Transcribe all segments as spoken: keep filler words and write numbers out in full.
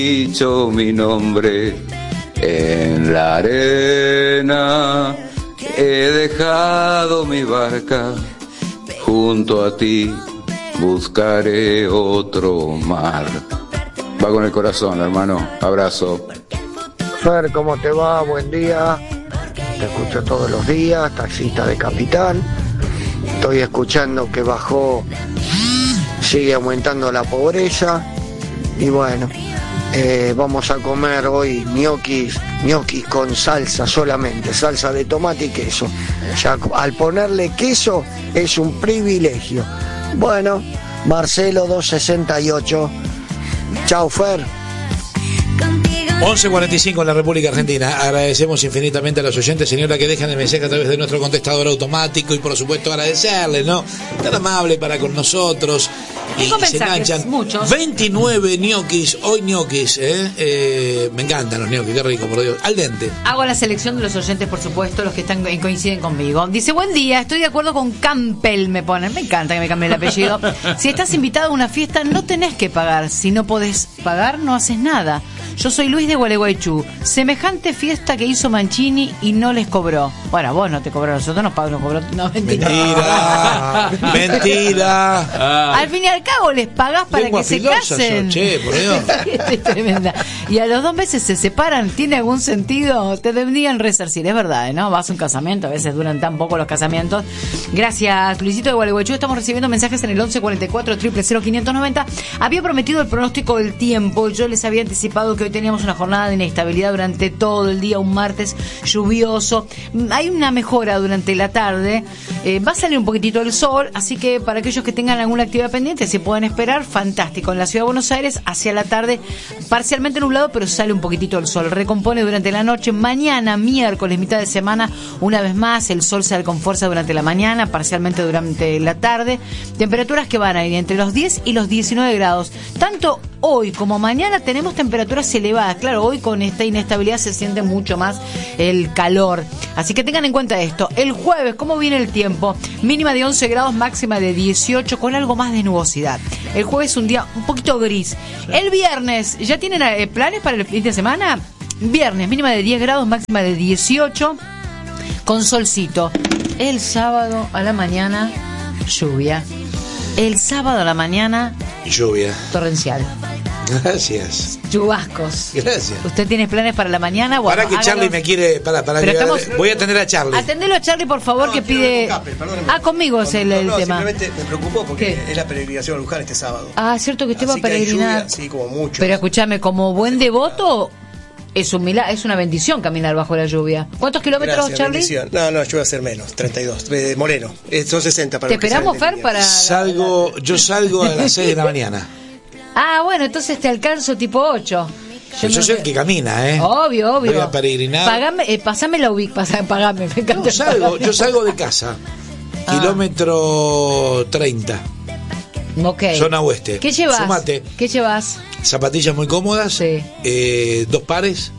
dicho mi nombre en la arena, he dejado mi barca, junto a ti buscaré otro mar. Va con el corazón, hermano. Abrazo. Fer, ¿cómo te va? Buen día. Te escucho todos los días, taxista de Capital. Estoy escuchando que bajó, sigue aumentando la pobreza. Y bueno, eh, vamos a comer hoy ñoquis, ñoquis con salsa solamente, salsa de tomate y queso. Ya al ponerle queso es un privilegio. Bueno, Marcelo doscientos sesenta y ocho. Chau, Fer. once cuarenta y cinco en la República Argentina. Agradecemos infinitamente a los oyentes, señora, que dejan el mensaje a través de nuestro contestador automático, y por supuesto agradecerles, ¿no? Tan amable para con nosotros. Y, y se enganchan muchos. veintinueve ñoquis, hoy ñoquis, ¿eh? Eh, me encantan los ñoquis, qué rico, por Dios. Al dente. Hago la selección de los oyentes, por supuesto, los que están coinciden conmigo. Dice, buen día, estoy de acuerdo con Campbell, me ponen. Me encanta que me cambie el apellido. Si estás invitado a una fiesta, no tenés que pagar. Si no podés pagar, no haces nada. Yo soy Luis de Gualeguaychú. Semejante fiesta que hizo Mancini y no les cobró. Bueno, vos no te cobró, nosotros nos pagó, nos cobró. No, mentira. Mentira. Mentira. Al fin y al cabo les pagás para Lengua que se casen. Yo, che, por Dios. Es tremenda. Y a los dos meses se separan. ¿Tiene algún sentido? Te deberían resarcir. Es verdad, ¿no? Vas a un casamiento, a veces duran tan poco los casamientos. Gracias, Luisito de Gualeguaychú. Estamos recibiendo mensajes en el once cuarenta y cuatro, cero cero cero, quinientos noventa. Había prometido el pronóstico del tiempo. Yo les había anticipado que hoy teníamos una jornada de inestabilidad durante todo el día, un martes lluvioso. Hay una mejora durante la tarde, eh, va a salir un poquitito el sol, así que para aquellos que tengan alguna actividad pendiente, si pueden esperar, fantástico. En la ciudad de Buenos Aires, hacia la tarde, parcialmente nublado, pero sale un poquitito el sol. Recompone durante la noche. Mañana, miércoles, mitad de semana, una vez más, el sol sale con fuerza durante la mañana, parcialmente durante la tarde. Temperaturas que van a ir entre los diez y los diecinueve grados. Tanto hoy como mañana tenemos temperaturas elevadas. Claro, hoy con esta inestabilidad se siente mucho más el calor. Así que tengan en cuenta esto. El jueves, ¿cómo viene el tiempo? Mínima de once grados, máxima de dieciocho, con algo más de nubosidad. El jueves un día un poquito gris. El viernes, ¿ya tienen eh, planes para el fin de semana? Viernes, mínima de diez grados, máxima de dieciocho, con solcito. El sábado a la mañana, lluvia. El sábado a la mañana, lluvia torrencial. Gracias. Chubascos. Gracias. ¿Usted tiene planes para la mañana? Bueno, para que hágalo. Charlie me quiere. Para, para que, estamos, voy a atender a Charlie. Atendelo a Charlie, por favor, no, que pide. Cape, ah, conmigo no, es el, el no, tema. Simplemente me preocupó porque ¿qué? Es la peregrinación a Luján este sábado. Ah, cierto que usted Así va a peregrinar. Lluvia, sí, como mucho. Pero escúchame, como buen devoto. Es un milagro, es una bendición caminar bajo la lluvia. ¿Cuántos kilómetros, Gracias, Charlie? Bendición. No, no, yo voy a hacer menos, treinta y dos. Eh, Moreno, eh, son sesenta para ¿Te esperamos, Fer, para...? Salgo, yo salgo a las seis de la mañana. Ah, bueno, entonces te alcanzo tipo ocho. Yo, yo soy el que camina, ¿eh? Obvio, obvio. Voy a peregrinar. Pagame, eh, pasame la ubicación, pagame, me encanta. No, salgo, yo salgo de casa. Ah. Kilómetro treinta. Ok. Zona oeste. ¿Qué llevas? Sumate. ¿Qué llevas? Zapatillas muy cómodas. Sí. Eh, dos pares.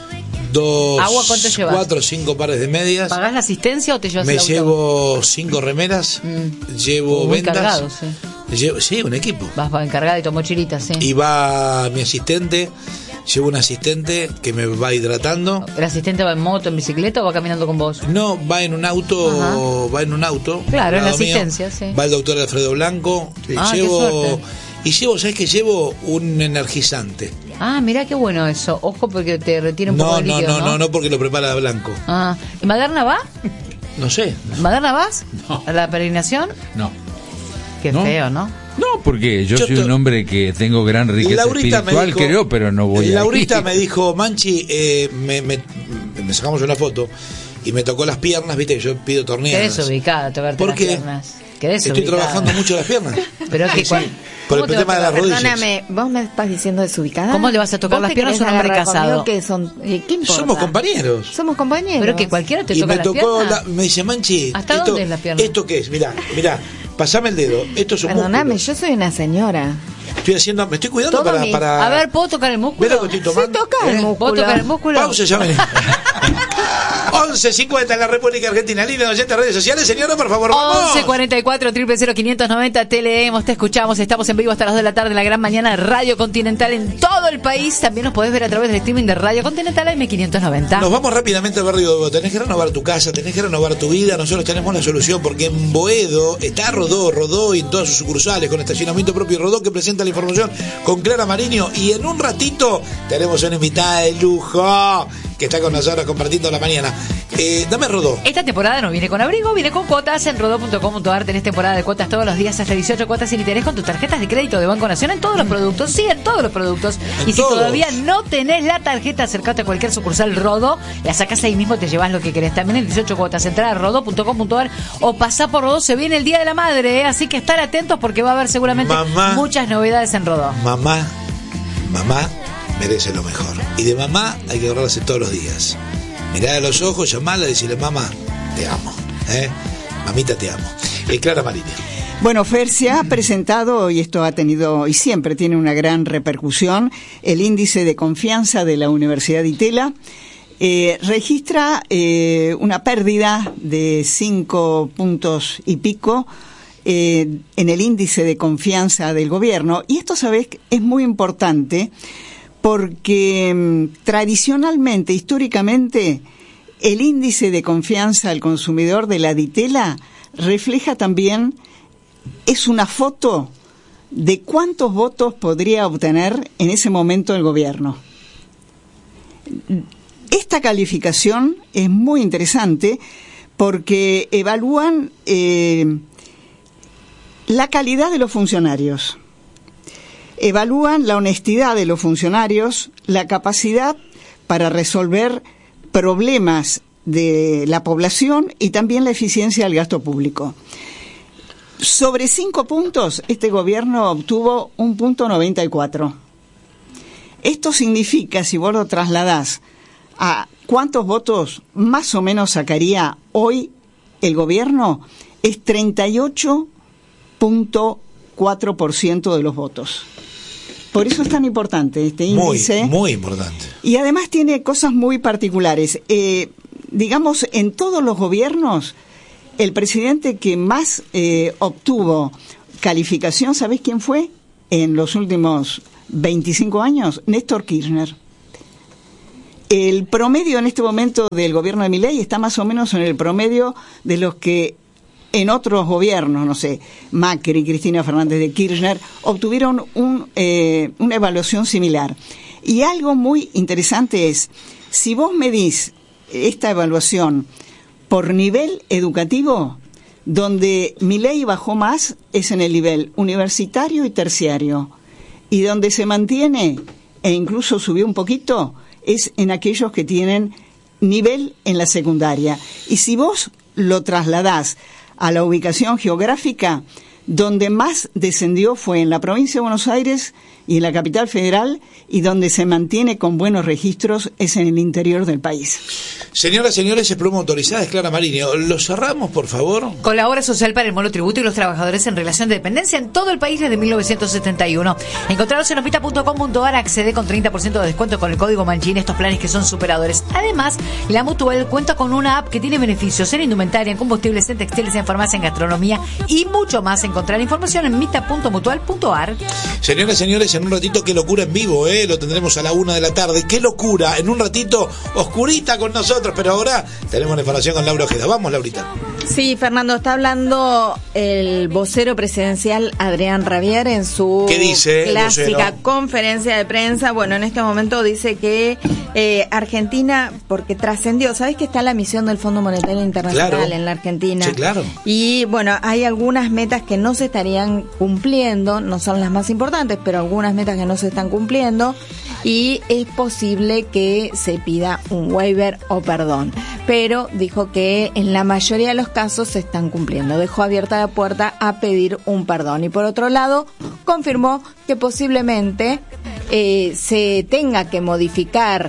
Dos. ¿Agua cuánto llevas? Cuatro o cinco pares de medias. ¿Pagás la asistencia o te llevas Me el auto? llevo cinco remeras. Mm. Llevo muy vendas. Cargado, sí. Llevo, sí, un equipo. Vas encargado y tu mochilita, sí. Y va mi asistente. Llevo un asistente que me va hidratando. ¿El asistente va en moto, en bicicleta o va caminando con vos? No, va en un auto. Ajá. Va en un auto. Claro, en la asistencia, mío. Sí. Va el doctor Alfredo Blanco. Ah, llevo, y llevo, ¿sabes qué? Llevo un energizante. Ah, mirá qué bueno eso. Ojo porque te retira un no, poco de no, líquido, no, ¿no? no, no, porque lo prepara Blanco. Ah, ¿y Maderna va? No sé. ¿Maderna vas? No. ¿A la peregrinación? No. Qué ¿No? feo, ¿no? No, porque yo, yo soy to... un hombre que tengo gran riqueza Laurita espiritual, dijo, creo, pero no voy a Laurita me dijo, Manchi, eh, me, me, me sacamos una foto y me tocó las piernas, viste, yo pido torneadas. Quedés ubicada, tocarte ¿Por las qué? piernas. Quedés Estoy ubicada. trabajando mucho las piernas. Pero que sí, por el tema de las rodillas. Perdóname, ¿vos me estás diciendo desubicada? ¿Cómo le vas a tocar las piernas a un hombre casado? Que son, eh, ¿qué importa? Somos compañeros. Somos compañeros. Pero que cualquiera te y toca me las tocó piernas. La, me dice, Manchi, ¿hasta esto, dónde es la pierna? ¿Esto qué es? Mirá, mirá, pasame el dedo. Esto es un Perdóname, músculo. yo soy una señora. Estoy haciendo, me estoy cuidando Todo para, mi... para. A ver, ¿puedo tocar el músculo? Mira lo que estoy tomando. Sí, toca ¿Eh? el músculo. ¿Puedo tocar el músculo? Pausa, ya venimos. once cincuenta en la República Argentina, línea de oyentes, redes sociales. Señora, por favor, vamos. once cuarenta y cuatro, cero cero cero, quinientos noventa, te leemos, te escuchamos. Estamos en vivo hasta las dos de la tarde en la gran mañana. Radio Continental en todo el país. También nos podés ver a través del streaming de Radio Continental eme quinientos noventa. Nos vamos rápidamente al barrio de Boedo. Tenés que renovar tu casa, tenés que renovar tu vida. Nosotros tenemos la solución, porque en Boedo está Rodó, Rodó y en todas sus sucursales con estacionamiento propio. Rodó, que presenta la información con Clara Mariño. Y en un ratito tenemos una invitada de lujo que está con nosotros compartiendo la mañana. Eh, dame Rodó. Esta temporada no viene con abrigo, viene con cuotas. En rodó punto com punto a r tenés temporada de cuotas todos los días, hasta dieciocho cuotas sin interés con tus tarjetas de crédito de Banco Nación en todos los productos. Sí, en todos los productos. En y si todos. todavía no tenés la tarjeta, acercate a cualquier sucursal Rodó, la sacás ahí mismo, te llevas lo que querés. También en dieciocho cuotas. Entrá a rodó punto com punto a r o pasá por Rodó. Se viene el Día de la Madre, ¿eh? Así que estar atentos porque va a haber seguramente Mamá. muchas novedades en Rodó. Mamá, mamá merece lo mejor. Y de mamá hay que agarrarse todos los días. Mirá a los ojos, llamala y decirle: mamá, te amo. ¿eh? Mamita, te amo. Eh, Clara Mariño. Bueno, Fer, se ha presentado, y esto ha tenido y siempre tiene una gran repercusión, el índice de confianza de la Universidad de Itela. Eh, registra eh, una pérdida de cinco puntos y pico eh, en el índice de confianza del gobierno. Y esto, sabes, es muy importante porque mmm, tradicionalmente, históricamente, el índice de confianza al consumidor de la Ditela refleja también, es una foto de cuántos votos podría obtener en ese momento el gobierno. Esta calificación es muy interesante porque evalúan eh, la calidad de los funcionarios. Evalúan la honestidad de los funcionarios, la capacidad para resolver problemas de la población y también la eficiencia del gasto público. Sobre cinco puntos, este gobierno obtuvo un punto noventa y cuatro. Esto significa, si vos lo trasladás a cuántos votos más o menos sacaría hoy el gobierno, es treinta y ocho punto cuatro por ciento de los votos. Por eso es tan importante este índice. Muy, muy importante. Y además tiene cosas muy particulares. Eh, digamos, en todos los gobiernos, el presidente que más eh, obtuvo calificación, ¿sabés quién fue? En los últimos veinticinco años, Néstor Kirchner. El promedio en este momento del gobierno de Milei está más o menos en el promedio de los que en otros gobiernos, no sé, Macri, Cristina Fernández de Kirchner, obtuvieron un, eh, una evaluación similar. Y algo muy interesante es, si vos medís esta evaluación por nivel educativo, donde Milei bajó más es en el nivel universitario y terciario, y donde se mantiene e incluso subió un poquito es en aquellos que tienen nivel en la secundaria. Y si vos lo trasladás a la ubicación geográfica, donde más descendió fue en la provincia de Buenos Aires y en la capital federal, y donde se mantiene con buenos registros es en el interior del país. Señoras, señores, es pluma autorizada, es Clara Mariño. ¿Lo cerramos, por favor? Con la obra social para el monotributo y los trabajadores en relación de dependencia en todo el país desde mil novecientos setenta y uno. Encontraros en opita punto com punto a r, accede con treinta por ciento de descuento con el código Manchin, estos planes que son superadores. Además, la Mutual cuenta con una app que tiene beneficios en indumentaria, en combustibles, en textiles, en farmacia, en gastronomía y mucho más. Encontrar información en mita punto mutual punto a r. Señoras, señores, en un ratito, qué locura en vivo, ¿eh? Lo tendremos a la una de la tarde. Qué locura, en un ratito, oscurita con nosotros, pero ahora tenemos la información con Laura Ojeda. Vamos, Laurita. Sí, Fernando, está hablando el vocero presidencial Adrián Rabier en su ¿Qué dice clásica conferencia de prensa. Bueno, en este momento dice que eh, Argentina, porque trascendió, ¿sabes que está la misión del Fondo Monetario Internacional claro. en la Argentina? Sí, claro. Y bueno, hay algunas metas que no se estarían cumpliendo, no son las más importantes, pero algunas metas que no se están cumpliendo, y es posible que se pida un waiver o perdón. Pero dijo que en la mayoría de los casos se están cumpliendo. Dejó abierta la puerta a pedir un perdón. Y por otro lado, confirmó que posiblemente eh, se tenga que modificar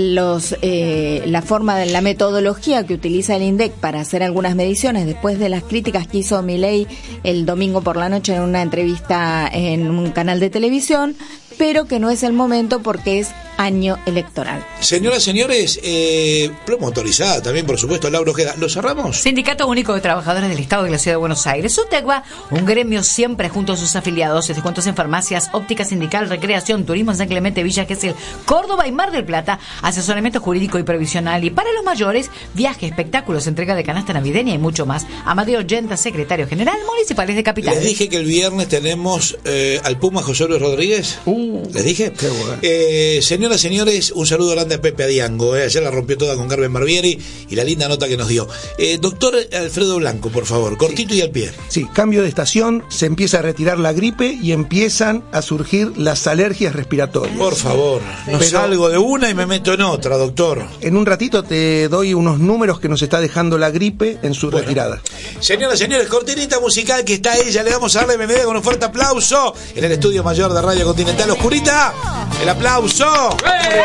los eh, la forma de la metodología que utiliza el INDEC para hacer algunas mediciones después de las críticas que hizo Milei el domingo por la noche en una entrevista en un canal de televisión, pero que no es el momento porque es año electoral. Señoras, señores, eh, promotorizada también, por supuesto, Laura Ojeda. ¿Lo cerramos? Sindicato Único de Trabajadores del Estado de la Ciudad de Buenos Aires, SUTECBA, un gremio siempre junto a sus afiliados, descuentos en farmacias, óptica sindical, recreación, turismo en San Clemente, Villa Gesell, Córdoba y Mar del Plata, asesoramiento jurídico y previsional, y para los mayores, viajes, espectáculos, entrega de canasta navideña y mucho más. Amadeo Yenta, secretario general, Municipales de Capital. Les dije que el viernes tenemos eh, al Puma José Luis Rodríguez. Uh, ¿Les dije? Qué bueno. Eh, señoras, señores, un saludo grande a Pepe Adiango. Eh. Ayer la rompió toda con Carmen Barbieri y la linda nota que nos dio. Eh, doctor Alfredo Blanco, por favor, cortito y al pie. Sí, cambio de estación, se empieza a retirar la gripe y empiezan a surgir las alergias respiratorias. Por favor, no Pero- salgo de una y me meto en otra, doctor. En un ratito te doy unos números que nos está dejando la gripe en su Bueno. retirada. Señoras, señores, cortinita musical que está ella. Le vamos a darle bienvenida con un fuerte aplauso en el estudio mayor de Radio Continental. Oscurita, el aplauso.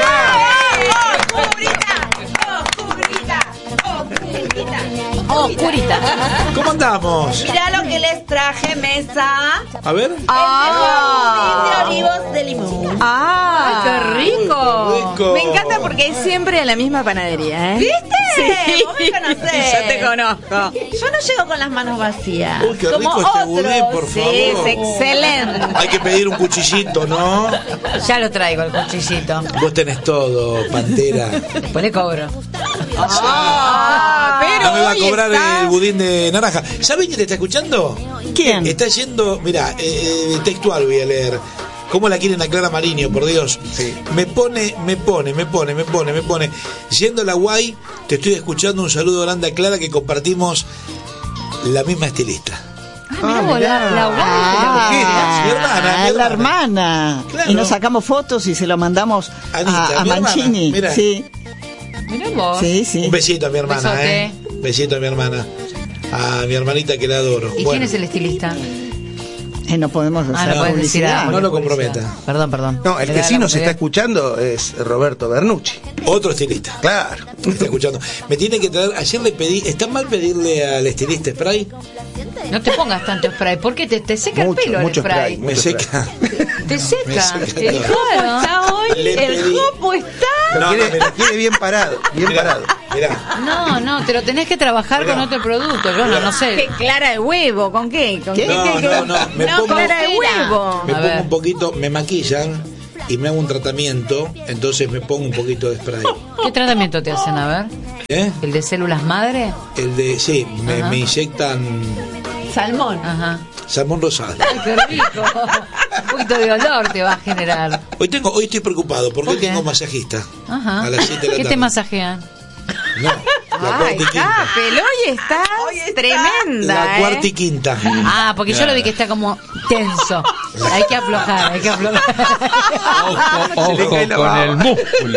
Oscurita. ¿Cómo andamos? Mirá lo que les traje, mesa. A ver. Ah. De olivos de limón. ¡Ah! ¡Qué rico! Rico. Me encanta porque es siempre en la misma panadería, ¿eh? ¿Viste? Sí. Vos me conocés. Yo te conozco. Yo no llego con las manos vacías. Uy, qué como rico este otros. budín, por Sí, favor. es excelente. Hay que pedir un cuchillito, ¿no? Ya lo traigo, el cuchillito. Vos tenés todo, Pantera. Después le cobro. Ah, pero No me va a hoy cobrar está- el budín de naranja. ¿Sabés quién te está escuchando? ¿Quién? Está yendo, mira, eh, textual voy a leer. ¿Cómo la quieren a Clara Mariño, por Dios? Sí. Me pone, me pone, me pone, me pone, me pone. Yendo a la Guay, te estoy escuchando. Un saludo grande a Clara, que compartimos la misma estilista. Ah, mirá, la, la guay, Ah, Mi hermana, mi la hermana. hermana. Claro. Y nos sacamos fotos y se lo mandamos Anita, a, a mi hermana, Mancini. mira. Sí, Mirá vos. sí, sí. Un besito a mi hermana, Besote. ¿eh? Besito a mi hermana. A mi hermanita que la adoro. ¿Y Bueno, quién es el estilista? Eh, no podemos hacer Ah, no puedes decir publicidad. ah, No lo porque comprometa. publicidad. Perdón, perdón. No, el Le que da sí la nos está posibilidad. escuchando es Roberto Bernucci. Otro estilista. Claro. Me está escuchando. Me tiene que traer. Ayer le pedí. ¿Está mal pedirle al estilista spray? No te pongas tanto spray, porque te, te seca Mucho, el pelo el mucho spray. spray. Me Mucho seca. Te seca. Me seca El todo. jopo está hoy. Le El pedí. jopo está. Lo, No, quiere, no, mira. lo quiere bien parado, bien Mirá, parado. mirá. No, no, te lo tenés que trabajar Mirá. con otro producto. Yo no, no sé. Qué clara de huevo, ¿con qué? ¿Con qué? No, qué- qué- no, no, me no, pongo- clara de huevo. Me A pongo ver. un poquito. Me maquillan y me hago un tratamiento. Entonces me pongo un poquito de spray. ¿Qué tratamiento te hacen? A ver. ¿Eh? ¿El de células madre? El de. Sí, me, Ajá. me inyectan Salmón. Ajá. salmón rosado. Ay, qué rico. Un poquito de olor te va a generar. Hoy tengo, hoy estoy preocupado porque ¿Por hoy qué? tengo masajista. Ajá. A las siete de la ¿Qué tarde. te masajean? No, la Ay, cuarta y quinta. está, pero hoy está tremenda, La ¿eh? cuarta y quinta. Ah, porque yo lo vi que está como tenso. Hay que aflojar, hay que aflojar. Ojo, ojo con el músculo.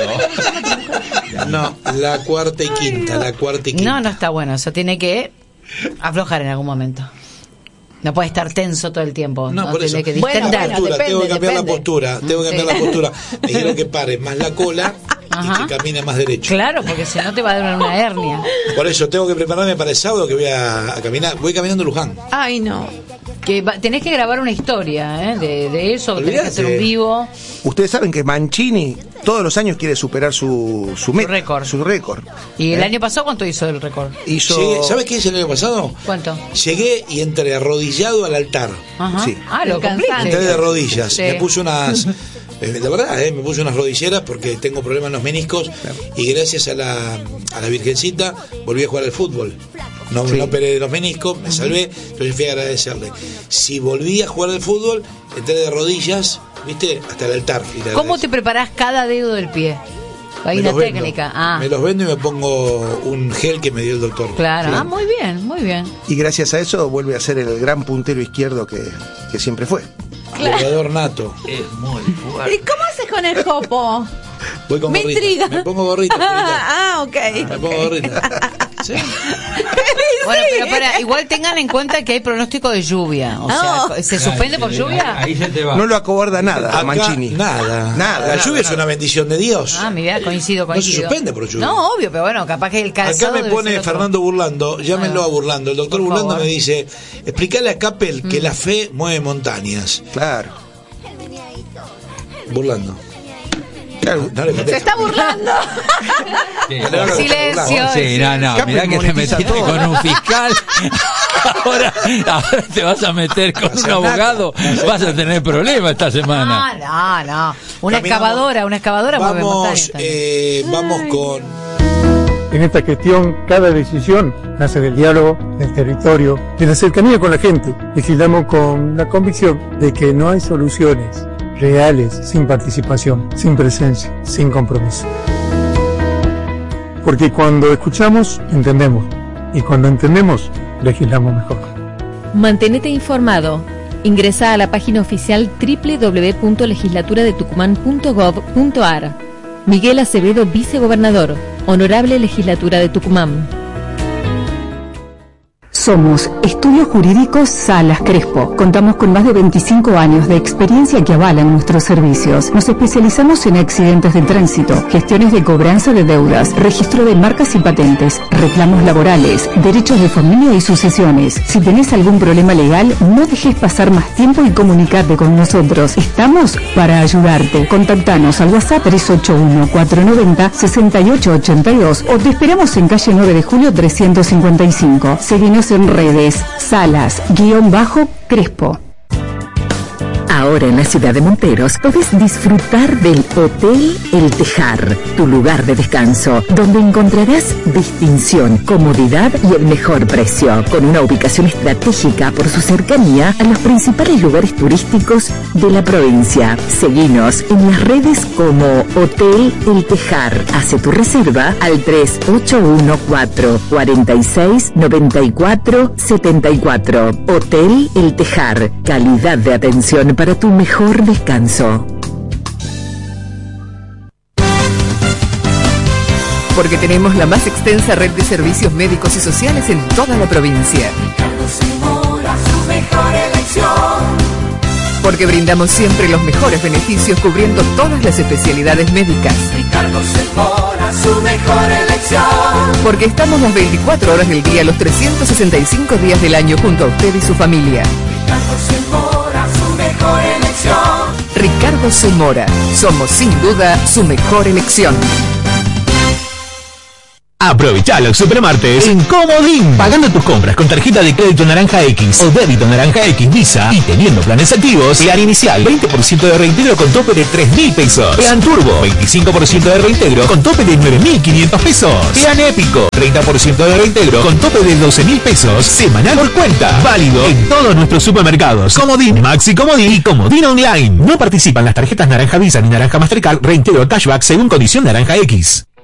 No, la cuarta y quinta, la cuarta y quinta. No, no está bueno. Eso tiene que aflojar en algún momento. No puede estar tenso todo el tiempo. No, No, por tiene eso. que Bueno, distender. bueno, Postura, tengo que depende, cambiar depende. la postura, tengo que cambiar Sí. la postura. Me quiero que pare más la cola y Ajá. que camine más derecho. Claro, porque si no te va a dar una hernia. Por eso tengo que prepararme para el sábado que voy a, a caminar. Voy caminando Luján. Ay, no. Que va- tenés que grabar una historia ¿eh? de, de eso, tenés que Olvídate. hacer un vivo. Ustedes saben que Mancini todos los años quiere superar su, su meta, récord. Su récord. ¿Y el ¿Eh? año pasado cuánto hizo el récord? Hizo... Llegué- ¿Sabes qué hice el año pasado? ¿Cuánto? Llegué y entré arrodillado al altar. Ajá. Sí. Ah, lo Alcanzante. cumpliste. Entré de rodillas. Sí. Me puse unas. eh, La verdad, eh, me puse unas rodilleras porque tengo problemas en los meniscos. Y gracias a la, a la Virgencita volví a jugar al fútbol. No, Sí. no operé de los meniscos, me salvé. Entonces fui a agradecerle. Si volví a jugar al fútbol, entré de rodillas, ¿viste? Hasta el altar. Y le ¿Cómo agradecí. te preparás cada dedo del pie? Hay Me una los vendo. técnica. Ah, Me los vendo y me pongo un gel que me dio el doctor. claro. Ah, muy bien, muy bien. Y gracias a eso vuelve a ser el gran puntero izquierdo que, que siempre fue. Jugador nato. Es muy ¿Y fuerte. cómo haces con el jopo? Voy con Me gorrita. intriga. Me pongo gorrita. Espinita. Ah, ok. Me pongo gorrita. ¿Sí? Bueno, pero para, igual tengan en cuenta que hay pronóstico de lluvia. O sea, Oh. ¿se suspende por lluvia? Ahí se te va. No lo acobarda nada a Acá, Mancini. Nada. Nada, La nada, lluvia es nada. una bendición de Dios. Ah, mira, coincido, No se coincido. suspende por lluvia. No, obvio, pero bueno, capaz que el calzado Acá me debe pone ser otro. Fernando Burlando, llámenlo Ah. a Burlando. El doctor Por Burlando favor. me dice, explícale a Capel que Mm. la fe mueve montañas. Claro. Burlando. Se está burlando. Silencio. Sí, no, no, mirá que te metiste con un fiscal. Ahora, ahora te vas a meter con un abogado. Vas a tener problemas esta semana. No, no, no. Una Caminamos. excavadora, una excavadora mueve Vamos, montañas también. eh, vamos con. En esta gestión, cada decisión nace del diálogo, del territorio, de la cercanía con la gente. Legislamos con la convicción de que no hay soluciones reales sin participación, sin presencia, sin compromiso. Porque cuando escuchamos, entendemos. Y cuando entendemos, legislamos mejor. Mantenete informado. Ingresa a la página oficial doble u doble u doble u punto legislatura de tucumán punto gov punto ar. Miguel Acevedo, vicegobernador. Honorable Legislatura de Tucumán. Somos Estudios Jurídicos Salas Crespo. Contamos con más de veinticinco años de experiencia que avalan nuestros servicios. Nos especializamos en accidentes de tránsito, gestiones de cobranza de deudas, registro de marcas y patentes, reclamos laborales, derechos de familia y sucesiones. Si tenés algún problema legal, no dejes pasar más tiempo y comunicate con nosotros. Estamos para ayudarte. Contactanos al WhatsApp tres ocho uno, cuatro nueve cero, seis ocho ocho dos o te esperamos en calle nueve de julio trescientos cincuenta y cinco. Seguinos en redes, Salas, guión bajo, Crespo. Ahora en la ciudad de Monteros podés disfrutar del Hotel El Tejar, tu lugar de descanso, donde encontrarás distinción, comodidad y el mejor precio, con una ubicación estratégica por su cercanía a los principales lugares turísticos de la provincia. Seguinos en las redes como Hotel El Tejar. Hace tu reserva al tres ocho uno cuatro, cuatro seis, nueve cuatro, siete cuatro. Hotel El Tejar, calidad de atención para tu mejor descanso. Porque tenemos la más extensa red de servicios médicos y sociales en toda la provincia. Ricardo Zamora, su mejor elección. Porque brindamos siempre los mejores beneficios cubriendo todas las especialidades médicas. Ricardo Zamora, su mejor elección. Porque estamos las veinticuatro horas del día, los trescientos sesenta y cinco días del año junto a usted y su familia. Ricardo Zamora, su mejor elección. Ricardo Zamora, somos sin duda su mejor elección. Aprovecha los supermartes en Comodín. Pagando tus compras con tarjeta de crédito Naranja X o débito Naranja X Visa y teniendo planes activos, plan inicial veinte por ciento de reintegro con tope de tres mil pesos. Plan Turbo veinticinco por ciento de reintegro con tope de nueve mil quinientos pesos. Plan Épico treinta por ciento de reintegro con tope de doce mil pesos. Semanal por cuenta. Válido en todos nuestros supermercados. Comodín, Maxi Comodín y Comodín Online. No participan las tarjetas Naranja Visa ni Naranja Mastercard. Reintegro cashback según condición Naranja X.